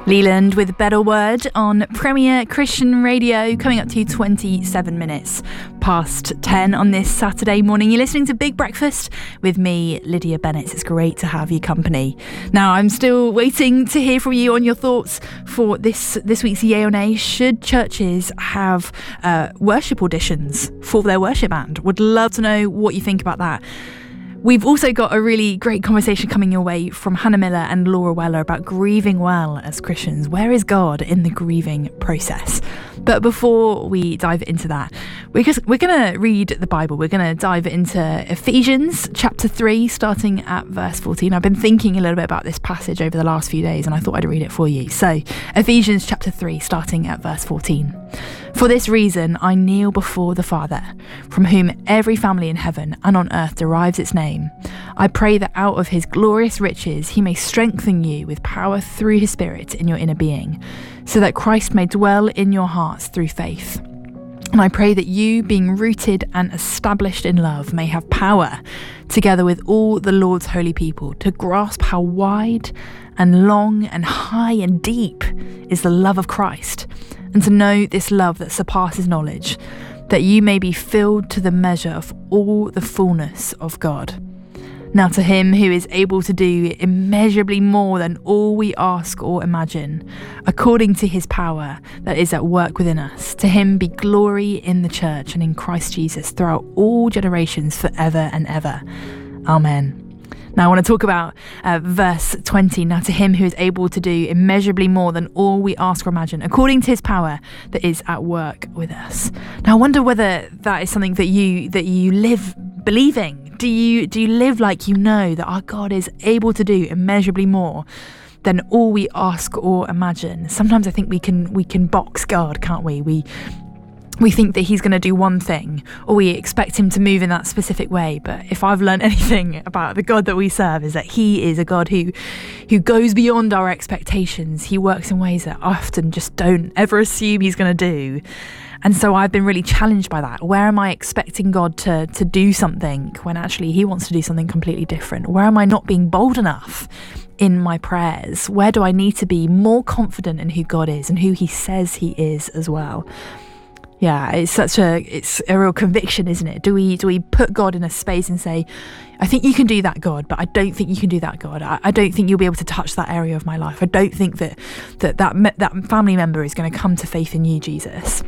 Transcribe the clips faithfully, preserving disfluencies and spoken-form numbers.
Leland with Better Word on Premier Christian Radio, coming up to twenty-seven minutes past ten on this Saturday morning. You're listening to Big Breakfast with me, Lydia Bennett. It's great to have your company. Now, I'm still waiting to hear from you on your thoughts for this this week's Yay or Nay. Should churches have uh, worship auditions for their worship band? Would love to know what you think about that. We've also got a really great conversation coming your way from Hannah Miller and Laura Weller about grieving well as Christians. Where is God in the grieving process? But before we dive into that, we're, just, we're going to read the Bible. We're going to dive into Ephesians chapter three, starting at verse fourteen. I've been thinking a little bit about this passage over the last few days, and I thought I'd read it for you. So, Ephesians chapter three, starting at verse fourteen. For this reason, I kneel before the Father, from whom every family in heaven and on earth derives its name. I pray that out of his glorious riches he may strengthen you with power through his Spirit in your inner being, so that Christ may dwell in your hearts through faith. And I pray that you, being rooted and established in love, may have power, together with all the Lord's holy people, to grasp how wide and long and high and deep is the love of Christ, and to know this love that surpasses knowledge, that you may be filled to the measure of all the fullness of God. Now to him who is able to do immeasurably more than all we ask or imagine, according to his power that is at work within us, to him be glory in the church and in Christ Jesus throughout all generations forever and ever. Amen. Now I want to talk about uh, verse twenty. Now to him who is able to do immeasurably more than all we ask or imagine, according to his power that is at work with us. Now I wonder whether that is something that you that you live believing. Do you do you live like you know that our God is able to do immeasurably more than all we ask or imagine? Sometimes I think we can we can box God, can't we? We We think that he's going to do one thing, or we expect him to move in that specific way. But if I've learned anything about the God that we serve, is that he is a God who who goes beyond our expectations. He works in ways that I often just don't ever assume he's going to do. And so I've been really challenged by that. Where am I expecting God to to do something when actually he wants to do something completely different? Where am I not being bold enough in my prayers? Where do I need to be more confident in who God is and who he says he is as well? Yeah, it's such a it's a real conviction, isn't it? Do we do we put God in a space and say, I think you can do that, God, but I don't think you can do that, God. I, I don't think you'll be able to touch that area of my life. I don't think that that that, me, that family member is going to come to faith in you, Jesus.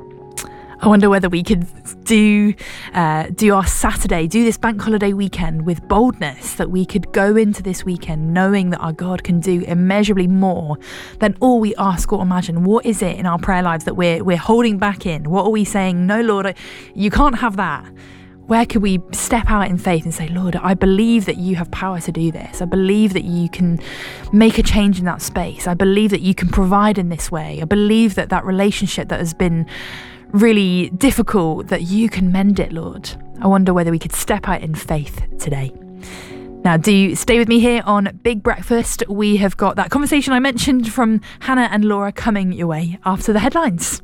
I wonder whether we could do uh, do our Saturday, do this bank holiday weekend with boldness, that we could go into this weekend knowing that our God can do immeasurably more than all we ask or imagine. What is it in our prayer lives that we're we're holding back in? What are we saying? No, Lord, you can't have that. Where could we step out in faith and say, Lord, I believe that you have power to do this. I believe that you can make a change in that space. I believe that you can provide in this way. I believe that that relationship that has been really difficult, that you can mend it, Lord. I wonder whether we could step out in faith today. Now, do stay with me here on Big Breakfast. We have got that conversation I mentioned from Hannah and Laura coming your way after the headlines.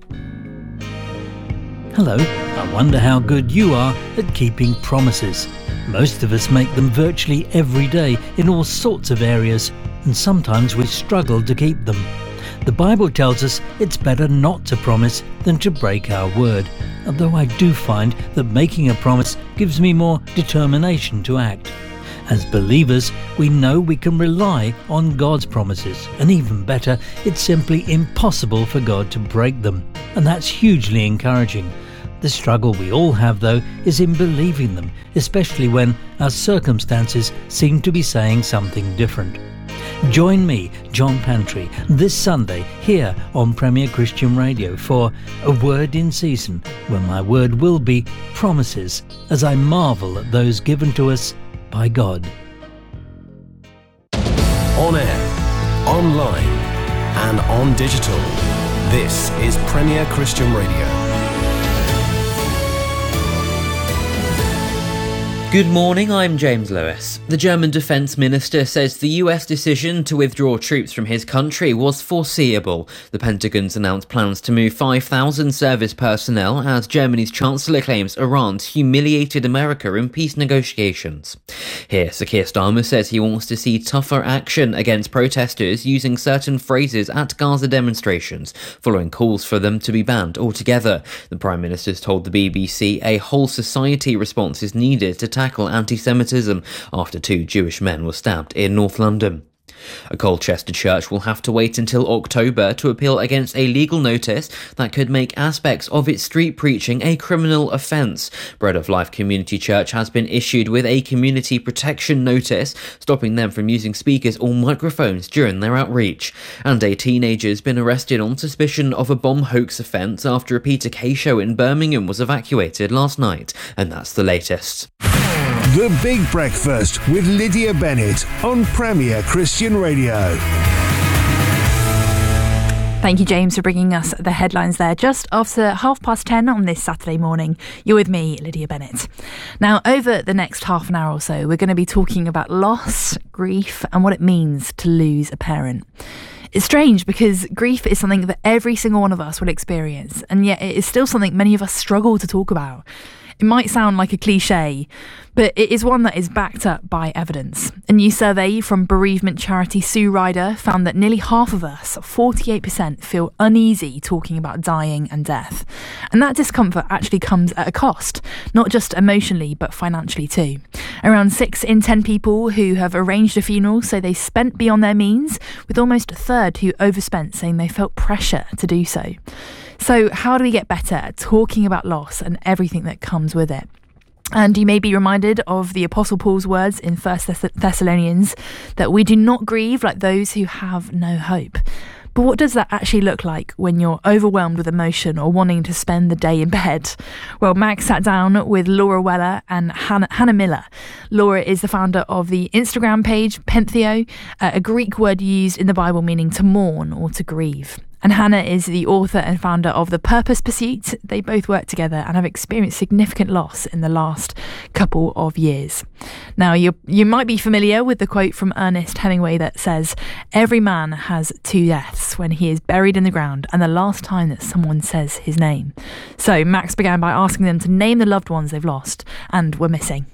Hello, I wonder how good you are at keeping promises. Most of us make them virtually every day in all sorts of areas, and sometimes we struggle to keep them. The Bible tells us it's better not to promise than to break our word, although I do find that making a promise gives me more determination to act. As believers, we know we can rely on God's promises, and even better, it's simply impossible for God to break them, and that's hugely encouraging. The struggle we all have, though, is in believing them, especially when our circumstances seem to be saying something different. Join me, John Pantry, this Sunday here on Premier Christian Radio for A Word in Season, where my word will be promises, as I marvel at those given to us by God. On air, online, and on digital, this is Premier Christian Radio. Good morning, I'm James Lewis. The German Defence Minister says the U S decision to withdraw troops from his country was foreseeable. The Pentagon's announced plans to move five thousand service personnel as Germany's Chancellor claims Iran's humiliated America in peace negotiations. Here, Sir Keir Starmer says he wants to see tougher action against protesters using certain phrases at Gaza demonstrations, following calls for them to be banned altogether. The Prime Minister's told the B B C a whole society response is needed to tackle anti-Semitism after two Jewish men were stabbed in North London. A Colchester church will have to wait until October to appeal against a legal notice that could make aspects of its street preaching a criminal offence. Bread of Life Community Church has been issued with a community protection notice, stopping them from using speakers or microphones during their outreach. And a teenager's been arrested on suspicion of a bomb hoax offence after a Peter Kay show in Birmingham was evacuated last night. And that's the latest. The Big Breakfast with Lydia Bennett on Premier Christian Radio. Thank you, James, for bringing us the headlines there. Just after half past ten on this Saturday morning, you're with me, Lydia Bennett. Now, over the next half an hour or so, we're going to be talking about loss, grief, and what it means to lose a parent. It's strange because grief is something that every single one of us will experience, and yet it is still something many of us struggle to talk about. It might sound like a cliche, but it is one that is backed up by evidence. A new survey from bereavement charity Sue Ryder found that nearly half of us, forty-eight percent, feel uneasy talking about dying and death. And that discomfort actually comes at a cost, not just emotionally, but financially too. Around six in ten people who have arranged a funeral say they spent beyond their means, with almost a third who overspent saying they felt pressure to do so. So how do we get better at talking about loss and everything that comes with it? And you may be reminded of the Apostle Paul's words in First Thessalonians that we do not grieve like those who have no hope. But what does that actually look like when you're overwhelmed with emotion or wanting to spend the day in bed? Well, Max sat down with Laura Weller and Hannah, Hannah Miller. Laura is the founder of the Instagram page Pentheo, a Greek word used in the Bible meaning to mourn or to grieve. And Hannah is the author and founder of The Purpose Pursuit. They both work together and have experienced significant loss in the last couple of years. Now, you you might be familiar with the quote from Ernest Hemingway that says, "Every man has two deaths, when he is buried in the ground and the last time that someone says his name." So Max began by asking them to name the loved ones they've lost and were missing.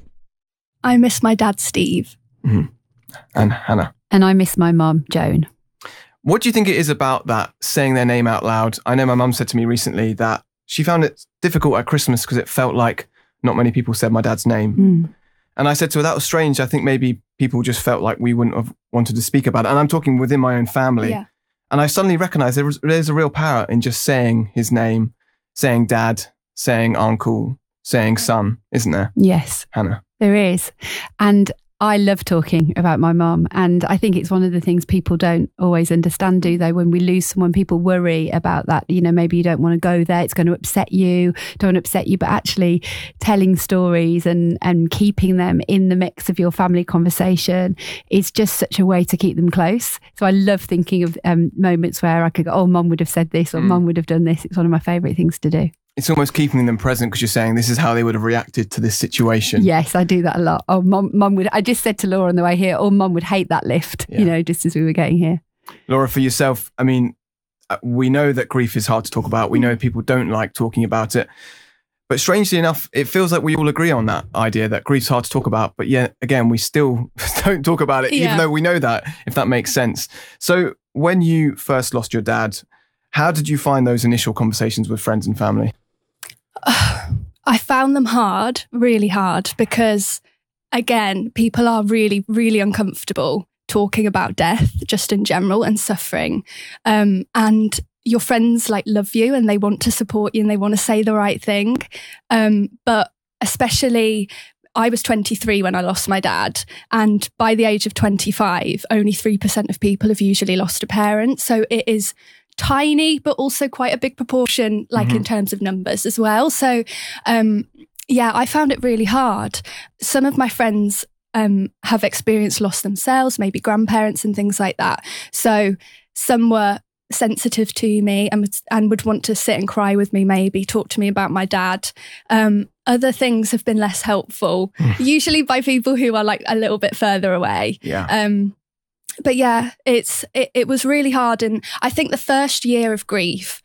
I miss my dad, Steve. Mm-hmm. And Hannah. And I miss my mum, Joan. What do you think it is about that, saying their name out loud? I know my mum said to me recently that she found it difficult at Christmas because it felt like not many people said my dad's name. Mm. And I said to her, that was strange. I think maybe people just felt like we wouldn't have wanted to speak about it. And I'm talking within my own family. Yeah. And I suddenly recognized there was, there's a real power in just saying his name, saying dad, saying uncle, saying son, isn't there? Yes. Hannah. There is. And I love talking about my mum, and I think it's one of the things people don't always understand, do they? When we lose someone, people worry about that. You know, maybe you don't want to go there, it's going to upset you, don't upset you, but actually telling stories and, and keeping them in the mix of your family conversation is just such a way to keep them close. So I love thinking of um, moments where I could go, oh, mum would have said this, or mm. mum would have done this. It's one of my favourite things to do. It's almost keeping them present because you're saying this is how they would have reacted to this situation. Yes, I do that a lot. Oh, mum, mum would. I just said to Laura on the way here, oh, mum would hate that lift, yeah. you know, just as we were getting here. Laura, for yourself, I mean, we know that grief is hard to talk about. We know people don't like talking about it. But strangely enough, it feels like we all agree on that idea that grief's hard to talk about. But yet, again, we still don't talk about it, yeah. even though we know that, if that makes sense. So when you first lost your dad, how did you find those initial conversations with friends and family? I found them hard, really hard, because again, people are really, really uncomfortable talking about death just in general and suffering. Um, and your friends like love you and they want to support you and they want to say the right thing. Um, but especially I was twenty-three when I lost my dad, and by the age of twenty-five, only three percent of people have usually lost a parent. So it is tiny, but also quite a big proportion, like mm-hmm. in terms of numbers as well. So, um, yeah, I found it really hard. Some of my friends um, have experienced loss themselves, maybe grandparents and things like that. So some were sensitive to me and would, and would want to sit and cry with me, maybe talk to me about my dad. Um, other things have been less helpful, usually by people who are like a little bit further away. Yeah. Um, but yeah, it's it, it was really hard. And I think the first year of grief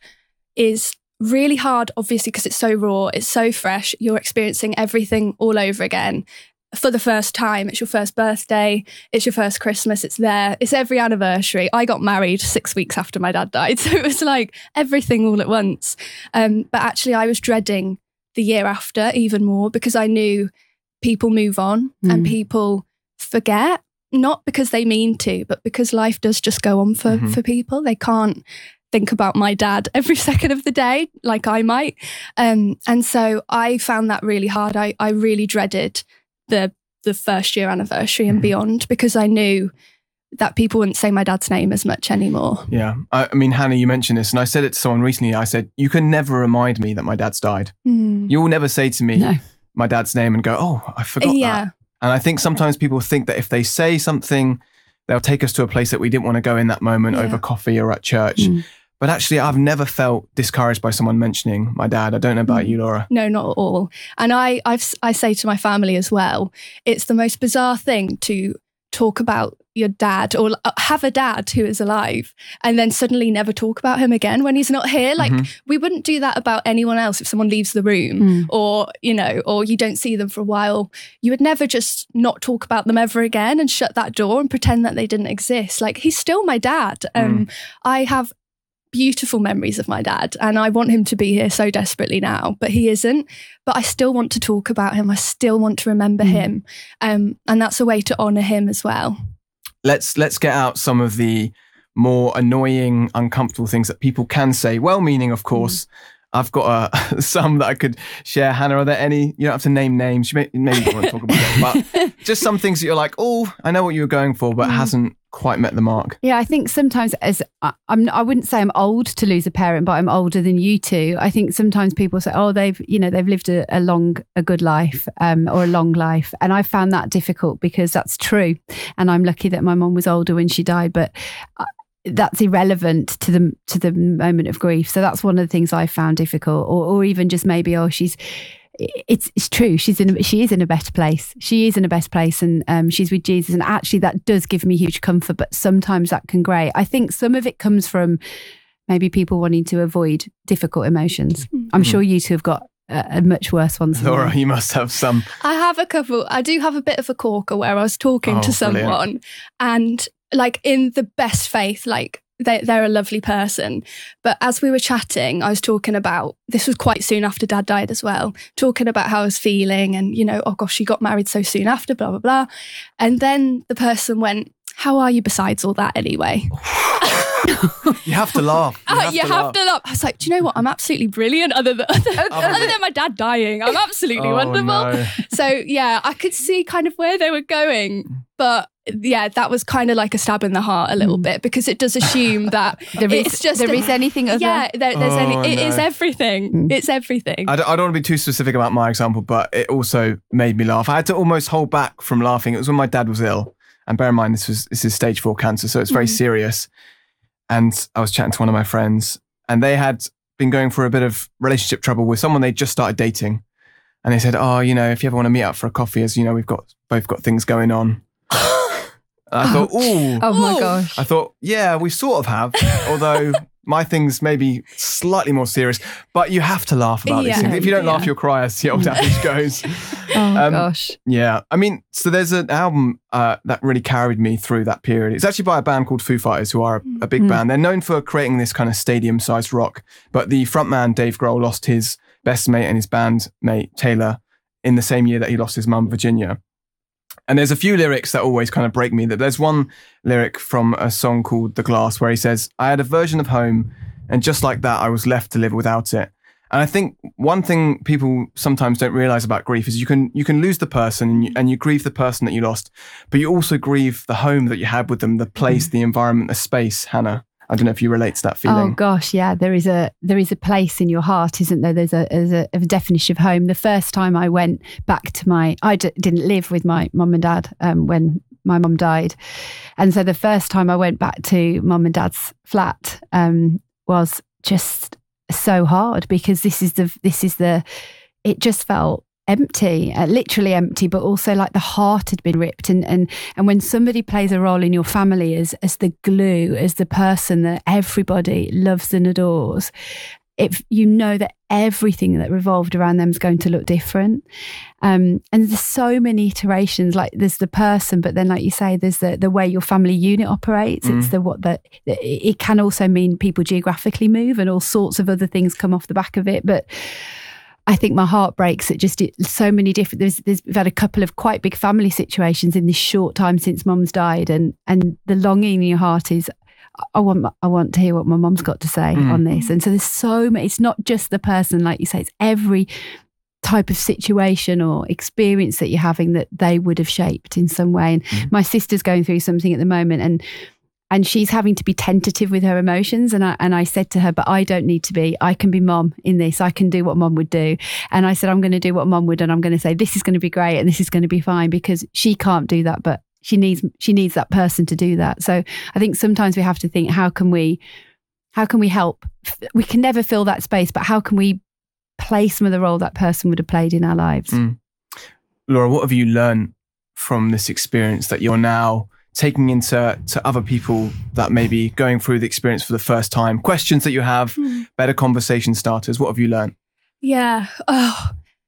is really hard, obviously, because it's so raw, it's so fresh. You're experiencing everything all over again. For the first time, it's your first birthday, it's your first Christmas, it's there, it's every anniversary. I got married six weeks after my dad died, so it was like everything all at once. Um, but actually I was dreading the year after even more, because I knew people move on mm. and people forget, not because they mean to, but because life does just go on for, mm-hmm. for people. They can't think about my dad every second of the day like I might. Um, and so I found that really hard. I, I really dreaded the the first year anniversary and beyond, because I knew that people wouldn't say my dad's name as much anymore. Yeah. I, I mean, Hannah, you mentioned this, and I said it to someone recently. I said, you can never remind me that my dad's died. Mm. You will never say to me no. my dad's name and go, oh, I forgot yeah. that. And I think sometimes people think that if they say something, they'll take us to a place that we didn't want to go in that moment, yeah. over coffee or at church. Mm. But actually, I've never felt discouraged by someone mentioning my dad. I don't know about you, Laura. No, not at all. And I I've, I say to my family as well, it's the most bizarre thing to talk about your dad or have a dad who is alive and then suddenly never talk about him again when he's not here. Like mm-hmm. we wouldn't do that about anyone else if someone leaves the room mm. or, you know, or you don't see them for a while. You would never just not talk about them ever again and shut that door and pretend that they didn't exist. Like, he's still my dad. Um, mm. I have beautiful memories of my dad and I want him to be here so desperately now, but he isn't. But I still want to talk about him. I still want to remember mm. him. Um, and that's a way to honour him as well. Let's let's get out some of the more annoying, uncomfortable things that people can say, well-meaning, of course. Mm. I've got uh, some that I could share. Hannah, are there any? You don't have to name names. You may, maybe you don't want to talk about it, but just some things that you're like, oh, I know what you were going for, but mm. hasn't quite met the mark. Yeah, I think sometimes as I, I'm, I wouldn't say I'm old to lose a parent, but I'm older than you two. I think sometimes people say, oh, they've, you know, they've lived a, a long, a good life, um, or a long life, and I found that difficult because that's true, and I'm lucky that my mum was older when she died, but. I, that's irrelevant to the to the moment of grief. So that's one of the things I found difficult, or or even just maybe, oh, she's it's it's true. She's in she is in a better place. She is in a better place, and um, she's with Jesus. And actually, that does give me huge comfort. But sometimes that can grate. I think some of it comes from maybe people wanting to avoid difficult emotions. Mm-hmm. I'm sure you two have got a, a much worse one. Laura, you must have some. I have a couple. I do have a bit of a corker where I was talking oh, to someone brilliant. and. Like in the best faith, like they, they're a lovely person. But as we were chatting, I was talking about, this was quite soon after Dad died as well, talking about how I was feeling and, you know, oh gosh, she got married so soon after, blah, blah, blah. And then the person went, how are you besides all that anyway? You have to laugh. You have, uh, you to, have laugh. to laugh. I was like, do you know what? I'm absolutely brilliant other than, other, other than my dad dying. I'm absolutely oh, wonderful. No. So yeah, I could see kind of where they were going. But yeah, that was kind of like a stab in the heart a little mm. bit, because it does assume that there is, it's just there a, is anything other. Yeah, there, there's oh, any. It no. is everything. Mm. It's everything. I don't, I don't want to be too specific about my example, but it also made me laugh. I had to almost hold back from laughing. It was when my dad was ill, and bear in mind this was this is stage four cancer, so it's very mm. serious. And I was chatting to one of my friends, and they had been going through a bit of relationship trouble with someone they just started dating, and they said, "Oh, you know, if you ever want to meet up for a coffee, as you know, we've got both got things going on." I thought, ooh. Oh my gosh. I thought, yeah, we sort of have, although my thing's maybe slightly more serious, but you have to laugh about yeah, these things. If you don't yeah. laugh, you'll cry, as the old adage goes. Oh um, gosh. Yeah. I mean, so there's an album uh, that really carried me through that period. It's actually by a band called Foo Fighters, who are a, a big mm. band. They're known for creating this kind of stadium-sized rock, but the frontman, Dave Grohl, lost his best mate and his bandmate, Taylor, in the same year that he lost his mum, Virginia. And there's a few lyrics that always kind of break me. There's one lyric from a song called The Glass where he says, I had a version of home, and just like that, I was left to live without it. And I think one thing people sometimes don't realize about grief is you can you can lose the person and you, and you grieve the person that you lost, but you also grieve the home that you had with them, the place, the environment, the space. Hannah, I don't know if you relate to that feeling. Oh gosh, yeah. There is a there is a place in your heart, isn't there? There's a, there's a, a definition of home. The first time I went back to my, I d- didn't live with my mum and dad um, when my mum died, and so the first time I went back to mum and dad's flat, um, was just so hard, because this is the this is the it just felt empty, uh, literally empty, but also like the heart had been ripped. And and and when somebody plays a role in your family as as the glue, as the person that everybody loves and adores, if you know that everything that revolved around them is going to look different. Um, and there's so many iterations, like there's the person, but then like you say, there's the, the way your family unit operates. Mm. It's the what that it can also mean people geographically move and all sorts of other things come off the back of it. But I think my heart breaks at just so many different, there's, there's, we've had a couple of quite big family situations in this short time since mum's died. And, and the longing in your heart is, I want I want to hear what my mum's got to say mm. on this. And so there's so many, it's not just the person, like you say, it's every type of situation or experience that you're having that they would have shaped in some way. And mm. my sister's going through something at the moment, and and she's having to be tentative with her emotions. And I and I said to her, but I don't need to be. I can be mum in this. I can do what mum would do. And I said, I'm going to do what mum would, and I'm going to say, this is going to be great and this is going to be fine, because she can't do that, but She needs she needs that person to do that. So I think sometimes we have to think, how can we how can we help? We can never fill that space, but how can we play some of the role that person would have played in our lives? Mm. Laura, what have you learned from this experience that you're now taking into to other people that may be going through the experience for the first time? Questions that you have, mm. better conversation starters. What have you learned? Yeah. Oh,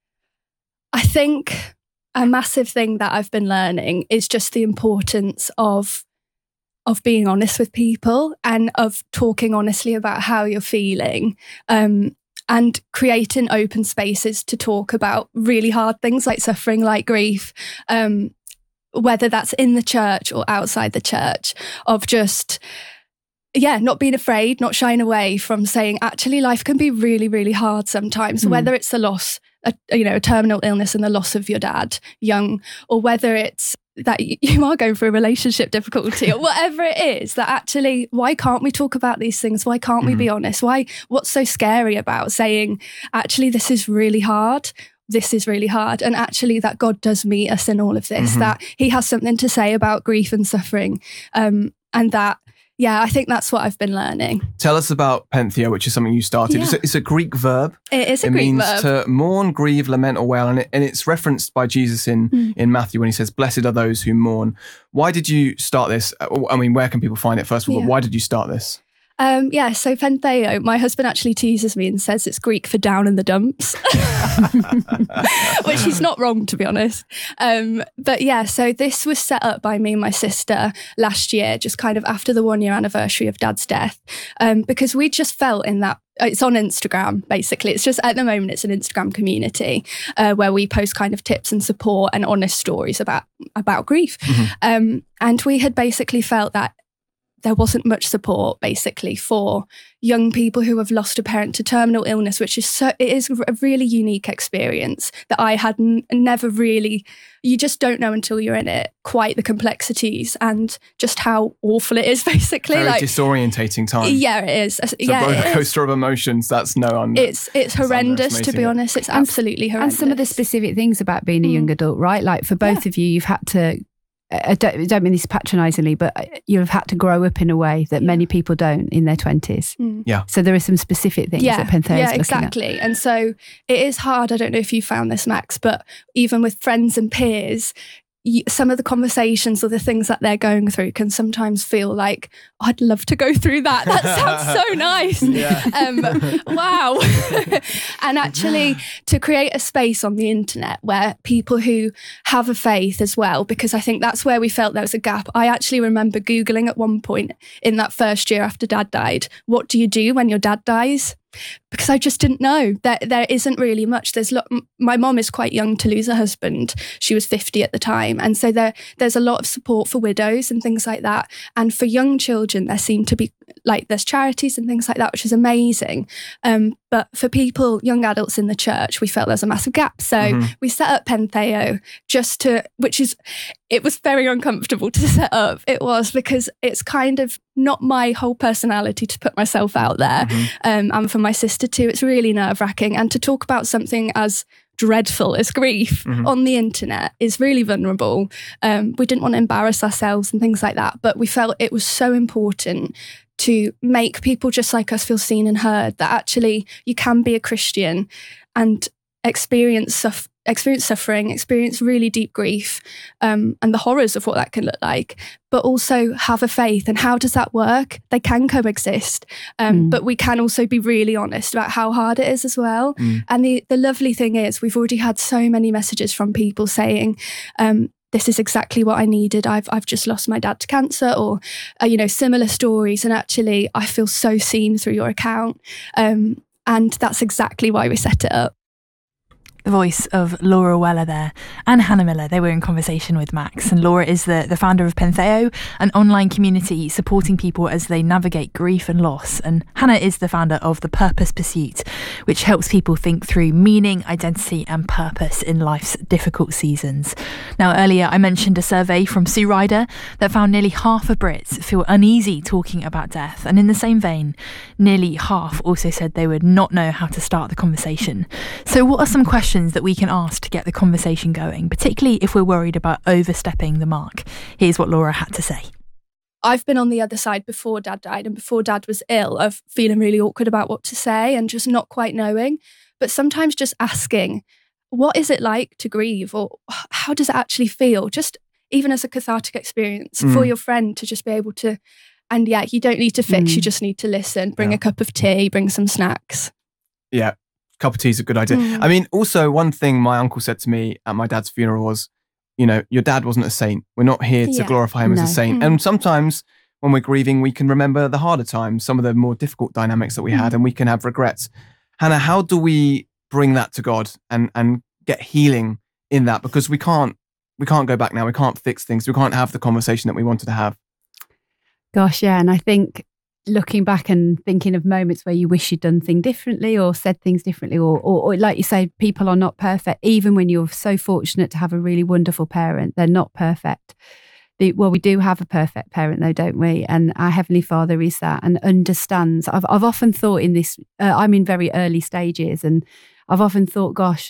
I think a massive thing that I've been learning is just the importance of of being honest with people and of talking honestly about how you're feeling, um, and creating open spaces to talk about really hard things like suffering, like grief, um, whether that's in the church or outside the church, of just, yeah, not being afraid, not shying away from saying, actually, life can be really, really hard sometimes, mm. whether it's the loss, a, you know, a terminal illness and the loss of your dad young, or whether it's that you are going through a relationship difficulty or whatever it is, that actually, why can't we talk about these things? Why can't mm. we be honest? Why, what's so scary about saying, actually, this is really hard. This is really hard. And actually that God does meet us in all of this, mm-hmm. that he has something to say about grief and suffering. Um, and that, yeah, I think that's what I've been learning. Tell us about Pentheo, which is something you started. Yeah. It's, a, it's a Greek verb. It is a it Greek verb. It means to mourn, grieve, lament, or wail. And, it, and it's referenced by Jesus in, mm. in Matthew when he says, blessed are those who mourn. Why did you start this? I mean, where can people find it? First of all, yeah. why did you start this? Um, yeah, so Pentheo, my husband actually teases me and says it's Greek for down in the dumps, which he's not wrong, to be honest. Um, but yeah, so this was set up by me and my sister last year, just kind of after the one year anniversary of Dad's death, um, because we just felt in that. It's on Instagram, basically. It's just, at the moment, it's an Instagram community uh, where we post kind of tips and support and honest stories about, about grief. Mm-hmm. Um, and we had basically felt that there wasn't much support basically for young people who have lost a parent to terminal illness, which is so, it is a really unique experience that I had n- never really, you just don't know until you're in it, quite the complexities and just how awful it is basically. Very like, disorientating time. Yeah, it is. It's yeah, a roller coaster of emotions. That's no un- It's it's horrendous, to be honest. It's absolutely horrendous. And some of the specific things about being a young adult, right? Like for both yeah. of you, you've had to, I don't, I don't mean this patronisingly, but you've had to grow up in a way that yeah. many people don't in their twenties. Mm. Yeah. So there are some specific things yeah. that Pentheo yeah, is looking exactly. at. And so it is hard. I don't know if you found this, Max, but even with friends and peers, you, some of the conversations or the things that they're going through can sometimes feel like, oh, I'd love to go through that. That sounds so nice. um, wow. And actually to create a space on the internet where people who have a faith as well, because I think that's where we felt there was a gap. I actually remember Googling at one point in that first year after Dad died, what do you do when your dad dies? Because I just didn't know. There, there isn't really much. There's lo- my mom is quite young to lose her husband. She was fifty at the time. And so there, there's a lot of support for widows and things like that. And for young children, there seem to be, like, there's charities and things like that, which is amazing. Um, but for people, young adults in the church, we felt there's a massive gap. So mm-hmm. we set up Pentheo just to, which is, it was very uncomfortable to set up. It was because it's kind of not my whole personality to put myself out there. Mm-hmm. Um, and for my sister too, it's really nerve wracking. And to talk about something as dreadful as grief mm-hmm. on the internet is really vulnerable. Um, we didn't want to embarrass ourselves and things like that, but we felt it was so important to make people just like us feel seen and heard, that actually you can be a Christian and experience suff- experience suffering, experience really deep grief, um, and the horrors of what that can look like, but also have a faith. And how does that work? They can coexist, um, mm. but we can also be really honest about how hard it is as well. Mm. And the, the lovely thing is we've already had so many messages from people saying, um, this is exactly what I needed. I've I've just lost my dad to cancer, or uh, you know, similar stories. And actually, I feel so seen through your account, um, and that's exactly why we set it up. The voice of Laura Weller there and Hannah Miller. They were in conversation with Max, and Laura is the, the founder of Pentheo, an online community supporting people as they navigate grief and loss. And Hannah is the founder of The Purpose Pursuit, which helps people think through meaning, identity and purpose in life's difficult seasons. Now, earlier I mentioned a survey from Sue Ryder that found nearly half of Brits feel uneasy talking about death. And in the same vein, nearly half also said they would not know how to start the conversation. So what are some questions that we can ask to get the conversation going, particularly if we're worried about overstepping the mark? Here's what Laura had to say. I've been on the other side before Dad died and before Dad was ill, of feeling really awkward about what to say and just not quite knowing. But sometimes just asking, what is it like to grieve, or how does it actually feel? Just even as a cathartic experience mm. for your friend to just be able to, and yeah, you don't need to fix, mm. you just need to listen, bring yeah. a cup of tea, bring some snacks. Yeah. Cup of tea is a good idea. Mm. I mean, also one thing my uncle said to me at my dad's funeral was, you know, your dad wasn't a saint. We're not here to yeah. glorify him no. as a saint. Mm. And sometimes when we're grieving, we can remember the harder times, some of the more difficult dynamics that we mm. had, and we can have regrets. Hannah, how do we bring that to God and, and get healing in that? Because we can't, we can't go back now. We can't fix things. We can't have the conversation that we wanted to have. Gosh, yeah. And I think looking back and thinking of moments where you wish you'd done things differently or said things differently, or, or, or like you say, people are not perfect. Even when you're so fortunate to have a really wonderful parent, they're not perfect. The, well, we do have a perfect parent though, don't we? And our Heavenly Father is that and understands. I've, I've often thought in this, uh, I'm in very early stages, and I've often thought, gosh,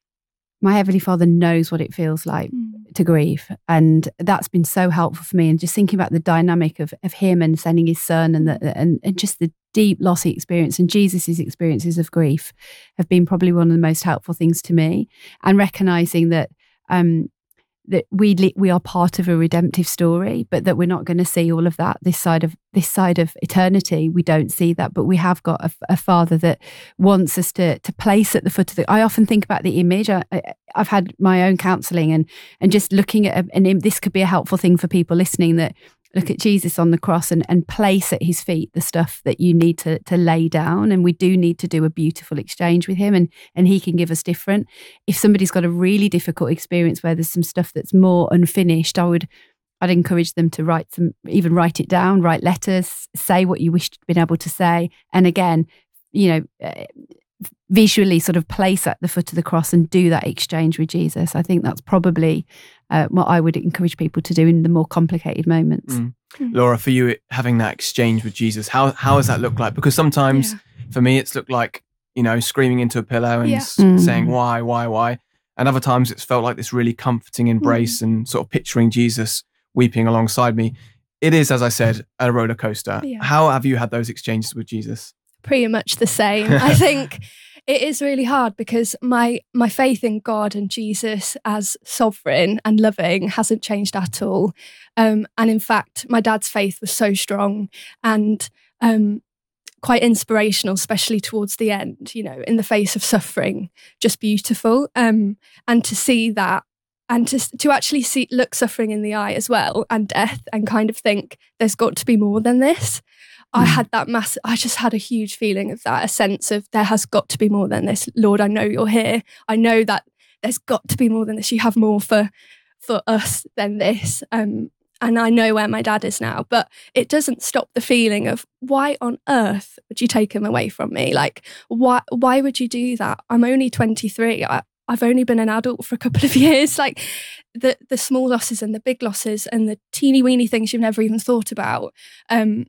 my Heavenly Father knows what it feels like mm. to grieve. And that's been so helpful for me. And just thinking about the dynamic of, of him and sending his son, and, the, and, and just the deep loss he experienced, and Jesus's experiences of grief have been probably one of the most helpful things to me. And recognizing that um, that we we are part of a redemptive story, but that we're not going to see all of that this side of this side of eternity. We don't see that, but we have got a, a Father that wants us to to place at the foot of the. I often think about the image. I, I've had my own counselling, and and just looking at a, and this could be a helpful thing for people listening, that look at Jesus on the cross and, and place at his feet the stuff that you need to to lay down. And we do need to do a beautiful exchange with him, and and he can give us different. If somebody's got a really difficult experience where there's some stuff that's more unfinished, I would I'd encourage them to write some, even write it down, write letters, say what you wished you'd been able to say. And again, you know, uh, visually sort of place at the foot of the cross and do that exchange with Jesus. I think that's probably uh, what I would encourage people to do in the more complicated moments. Mm. Mm. Laura, for you, having that exchange with Jesus, how how does that look like? Because sometimes yeah. for me, it's looked like, you know, screaming into a pillow and yeah. s- mm. saying, why, why, why? And other times it's felt like this really comforting embrace mm. and sort of picturing Jesus weeping alongside me. It is, as I said, a roller coaster. Yeah. How have you had those exchanges with Jesus? Pretty much the same. I think it is really hard because my my faith in God and Jesus as sovereign and loving hasn't changed at all. Um, and in fact, my dad's faith was so strong and um, quite inspirational, especially towards the end, you know, in the face of suffering, just beautiful. Um, and to see that, and to to actually see look suffering in the eye as well, and death, and kind of think there's got to be more than this. I had that massive, I just had a huge feeling of that, a sense of there has got to be more than this. Lord, I know you're here. I know that there's got to be more than this. You have more for for us than this. Um, and I know where my dad is now, but it doesn't stop the feeling of why on earth would you take him away from me? Like, why, why would you do that? I'm only twenty-three. I, I've only been an adult for a couple of years. Like the, the small losses and the big losses and the teeny weeny things you've never even thought about. Um,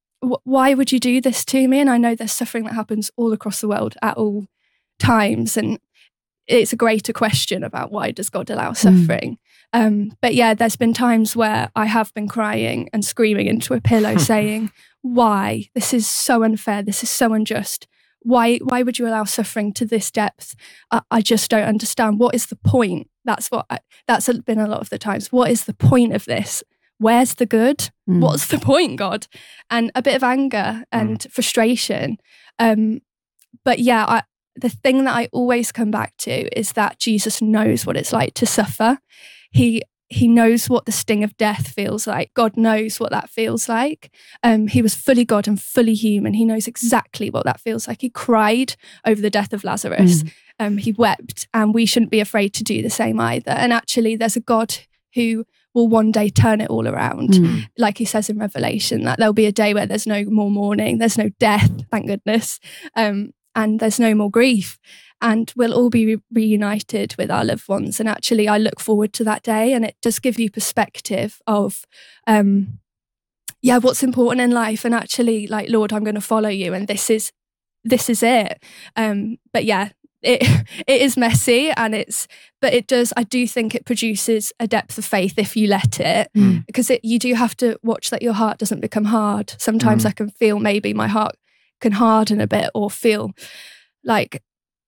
why would you do this to me? And I know there's suffering that happens all across the world at all times. And it's a greater question about why does God allow suffering. Mm. Um, but yeah, there's been times where I have been crying and screaming into a pillow saying, why? This is so unfair. This is so unjust. Why why would you allow suffering to this depth? I, I just don't understand. What is the point? That's what I, that's been a lot of the times. What is the point of this? Where's the good? Mm. What's the point, God? And a bit of anger and mm. frustration. Um, but yeah, I, the thing that I always come back to is that Jesus knows what it's like to suffer. He he knows what the sting of death feels like. God knows what that feels like. Um, he was fully God and fully human. He knows exactly what that feels like. He cried over the death of Lazarus. Mm. Um, he wept, and we shouldn't be afraid to do the same either. And actually, there's a God who will one day turn it all around. Mm. Like he says in Revelation, that there'll be a day where there's no more mourning, there's no death, thank goodness, um, and there's no more grief. And we'll all be re- reunited with our loved ones. And actually, I look forward to that day. And it does give you perspective of, um, yeah, what's important in life. And actually, like, Lord, I'm going to follow you. And this is, this is it. Um, but yeah, it it is messy, and it's, but it does, I do think it produces a depth of faith if you let it, mm. because it, you do have to watch that your heart doesn't become hard. Sometimes mm. I can feel maybe my heart can harden a bit, or feel like,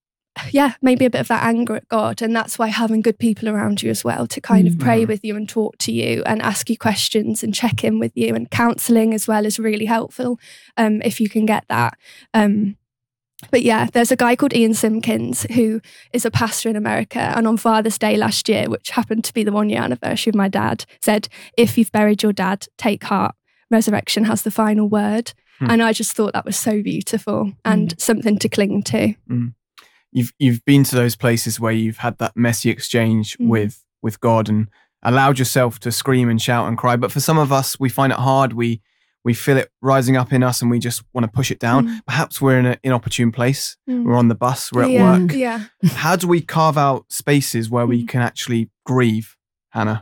yeah, maybe a bit of that anger at God. And that's why having good people around you as well to kind of pray with you and talk to you and ask you questions and check in with you, and counselling as well is really helpful um, if you can get that. Um, but yeah, there's a guy called Ian Simpkins who is a pastor in America, and on Father's Day last year, which happened to be the one year anniversary of my dad, said, if you've buried your dad, take heart. Resurrection has the final word. Hmm. And I just thought that was so beautiful and mm. something to cling to. Mm. You've you've been to those places where you've had that messy exchange mm. with with God and allowed yourself to scream and shout and cry. But for some of us, we find it hard. We we feel it rising up in us, and we just want to push it down. Mm. Perhaps we're in an inopportune place. Mm. We're on the bus. We're at yeah. work. Yeah. How do we carve out spaces where mm. we can actually grieve, Hannah?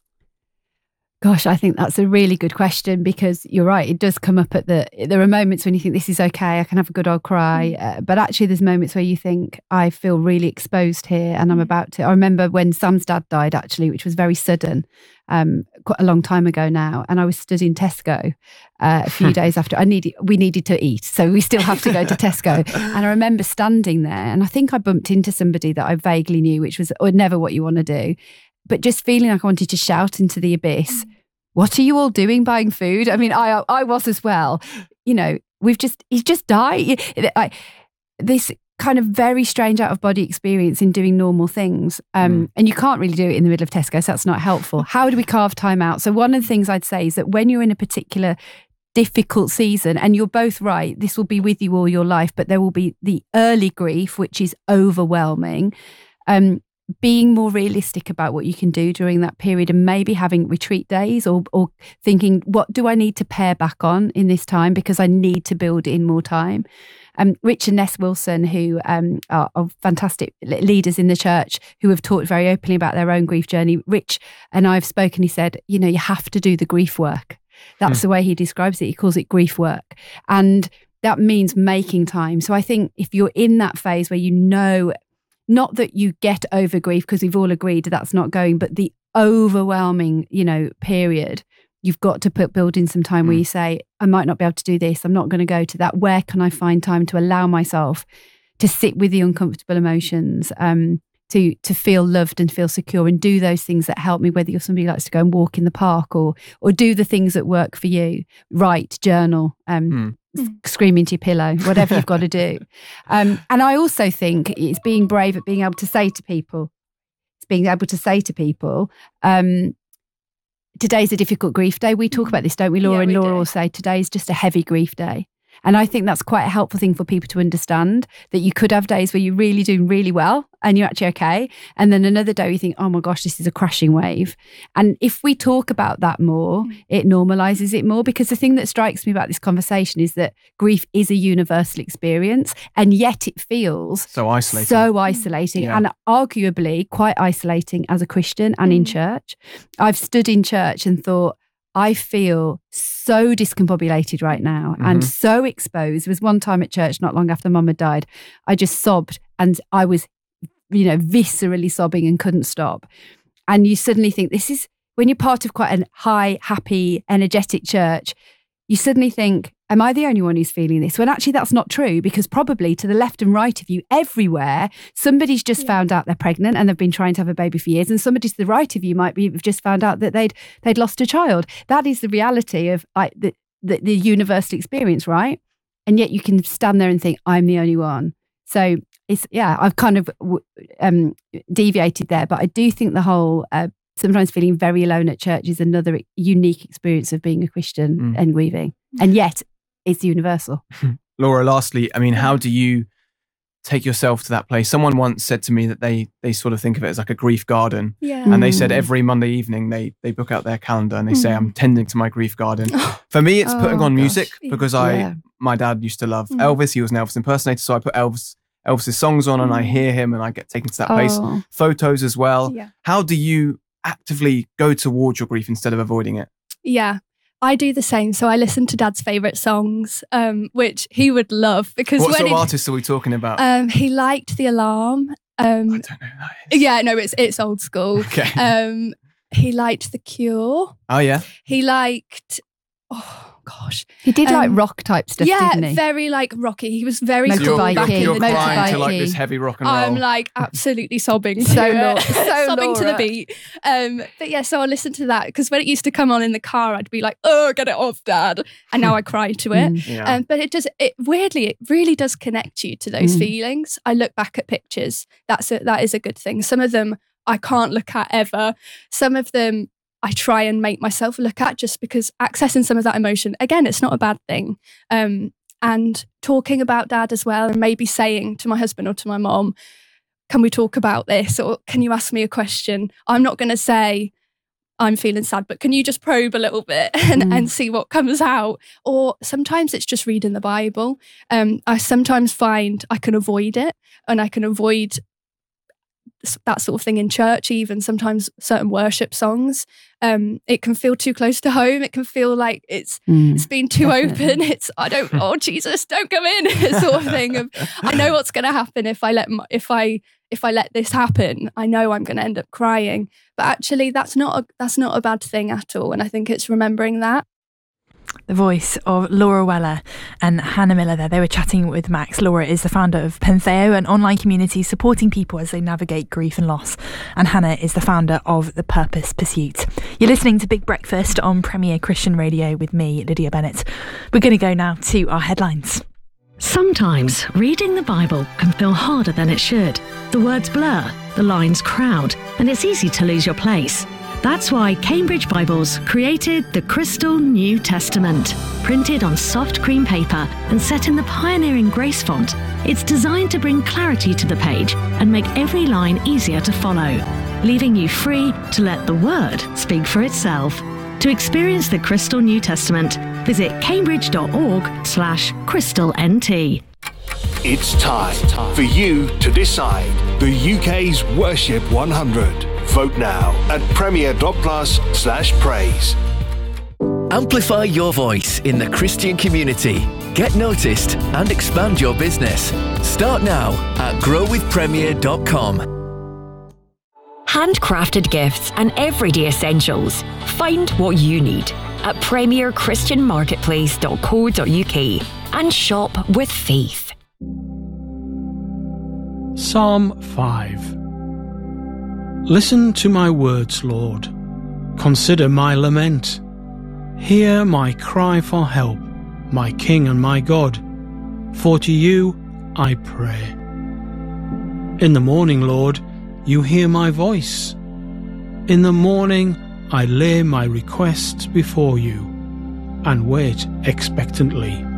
Gosh, I think that's a really good question, because you're right. It does come up at the, there are moments when you think this is okay, I can have a good old cry. Uh, but actually there's moments where you think, I feel really exposed here and I'm about to, I remember when Sam's dad died actually, which was very sudden, um, quite a long time ago now. And I was stood in Tesco uh, a few days after I needed, we needed to eat. So we still have to go to Tesco. And I remember standing there, and I think I bumped into somebody that I vaguely knew, which was or never what you want to do. But just feeling like I wanted to shout into the abyss, what are you all doing buying food? I mean, I I was as well. You know, we've just, he's just died. I, this kind of very strange out of body experience in doing normal things. Um, mm. And you can't really do it in the middle of Tesco, so that's not helpful. How do we carve time out? So one of the things I'd say is that when you're in a particular difficult season, and you're both right, this will be with you all your life, but there will be the early grief, which is overwhelming. Um, being more realistic about what you can do during that period, and maybe having retreat days, or or thinking, what do I need to pare back on in this time, because I need to build in more time. Um, Rich and Ness Wilson, who um, are, are fantastic leaders in the church, who have talked very openly about their own grief journey. Rich and I have spoken, he said, you know, you have to do the grief work. That's mm. the way he describes it. He calls it grief work. And that means making time. So I think if you're in that phase where you know, not that you get over grief, because we've all agreed that's not going, but the overwhelming, you know, period, you've got to put build in some time mm. where you say, I might not be able to do this. I'm not going to go to that. Where can I find time to allow myself to sit with the uncomfortable emotions, um, to to feel loved and feel secure, and do those things that help me, whether you're somebody who likes to go and walk in the park, or or do the things that work for you, write, journal, um, mm. scream into your pillow, whatever you've got to do. Um, and I also think it's being brave at being able to say to people, it's being able to say to people, um, today's a difficult grief day. We talk about this, don't we, Laura? Yeah, and we Laura do. will say today's just a heavy grief day. And I think that's quite a helpful thing for people to understand, that you could have days where you're really doing really well and you're actually okay. And then another day you think, oh my gosh, this is a crashing wave. And if we talk about that more, it normalizes it more, because the thing that strikes me about this conversation is that grief is a universal experience, and yet it feels so isolating, so isolating yeah. and arguably quite isolating as a Christian and mm. in church. I've stood in church and thought, I feel so discombobulated right now mm-hmm. and so exposed. There was one time at church not long after Mum had died, I just sobbed, and I was you know, viscerally sobbing and couldn't stop. And you suddenly think, this is, when you're part of quite a high, happy, energetic church, you suddenly think, am I the only one who's feeling this? When actually that's not true, because probably to the left and right of you, everywhere, somebody's just yeah. found out they're pregnant and they've been trying to have a baby for years, and somebody to the right of you might be have just found out that they'd they'd lost a child. That is the reality of like, the, the, the universal experience, right? And yet you can stand there and think, I'm the only one. So it's, yeah, I've kind of um, deviated there, but I do think the whole uh, sometimes feeling very alone at church is another unique experience of being a Christian mm. and grieving. And yet it's universal. Laura, lastly, I mean, how do you take yourself to that place? Someone once said to me that they they sort of think of it as like a grief garden. Yeah. And they said every Monday evening they they book out their calendar and they mm. say, I'm tending to my grief garden. For me, it's oh, putting on gosh. music because I yeah. my dad used to love mm. Elvis. He was an Elvis impersonator. So I put Elvis Elvis's songs on and I hear him and I get taken to that place. Oh. Photos as well. Yeah. How do you actively go towards your grief instead of avoiding it? Yeah, I do the same. So I listen to Dad's favourite songs, um, which he would love. Because what when sort of he, artists are we talking about? Um, he liked The Alarm. Um, I don't know who that is. Yeah, no, it's it's old school. Okay. Um, he liked The Cure. Oh yeah. He liked. Oh gosh, he did um, like rock type stuff. Yeah, didn't he? very like rocky. He was very Motorbike cool you're, back King, in you're the crying day. to like this heavy rock and roll. I'm like absolutely sobbing, so to Laura, it, so sobbing to the Laura. beat. Um, but yeah, so I listened to that because when it used to come on in the car, I'd be like, "Oh, get it off, Dad!" And now I cry to it. Mm. Yeah. Um, but it does. It weirdly, it really does connect you to those Mm. feelings. I look back at pictures. That's a, that is a good thing. Some of them I can't look at ever. Some of them I try and make myself look at just because accessing some of that emotion, again, it's not a bad thing. Um, and talking about Dad as well, and maybe saying to my husband or to my mom, can we talk about this? Or can you ask me a question? I'm not going to say, I'm feeling sad, but can you just probe a little bit and, mm. and see what comes out? Or sometimes it's just reading the Bible. Um, I sometimes find I can avoid it and I can avoid that sort of thing in church, even sometimes certain worship songs. Um, it can feel too close to home. It can feel like it's mm, it's been too definitely. open. It's I don't oh Jesus, don't come in sort of thing. Of I know what's going to happen if I let my, if I if I let this happen. I know I'm going to end up crying. But actually, that's not a, that's not a bad thing at all. And I think it's remembering that. The voice of Laura Weller and Hannah Miller there. They were chatting with Max. Laura is the founder of Pentheo, an online community supporting people as they navigate grief and loss. And Hannah is the founder of The Purpose Pursuit. You're listening to Big Breakfast on Premier Christian Radio with me, Lydia Bennett. We're going to go now to our headlines. Sometimes reading the Bible can feel harder than it should. The words blur, the lines crowd, and it's easy to lose your place. That's why Cambridge Bibles created the Crystal New Testament. Printed on soft cream paper and set in the pioneering Grace font, it's designed to bring clarity to the page and make every line easier to follow, leaving you free to let the Word speak for itself. To experience the Crystal New Testament, visit cambridge.org slash crystalnt. It's time for you to decide the U K's Worship one hundred. Vote now at premier.plus slash praise. Amplify your voice in the Christian community. Get noticed and expand your business. Start now at grow with premier dot com. Handcrafted gifts and everyday essentials. Find what you need at premier christian marketplace dot co dot uk and shop with faith. Psalm five. Listen to my words, Lord. Consider my lament. Hear my cry for help, my King and my God. For to you I pray. In the morning, Lord, you hear my voice. In the morning I lay my requests before you and wait expectantly.